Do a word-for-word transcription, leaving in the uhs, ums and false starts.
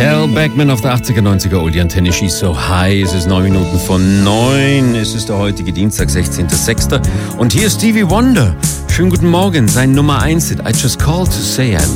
Hal Backman auf der achtziger, neunziger Oldie Antenne She's So High. Es ist neun Minuten von neun. Es ist der heutige Dienstag, sechzehnter sechster Und hier ist Stevie Wonder. Schönen guten Morgen. Sein Nummer eins Hit I Just Called to Say I